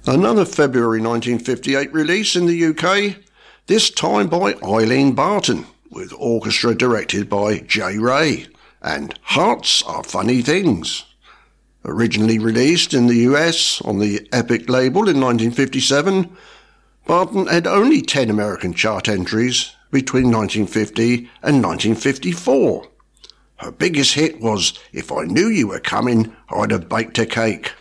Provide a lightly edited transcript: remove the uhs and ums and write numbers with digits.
Another February 1958 release in the UK, this time by Eileen Barton, with orchestra directed by J. Ray, and Hearts Are Funny Things. Originally released in the US on the Epic label in 1957, Barton had only 10 American chart entries between 1950 and 1954. Her biggest hit was If I Knew You Were Coming, I'd Have Baked a Cake.